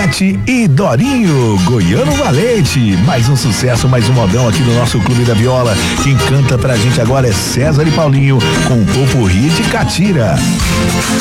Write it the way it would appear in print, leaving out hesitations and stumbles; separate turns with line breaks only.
Ivete e Dorinho, Goiano Valente. Mais um sucesso, mais um modão aqui do nosso Clube da Viola. Quem canta pra gente agora é César e Paulinho com o popurrí de Catira.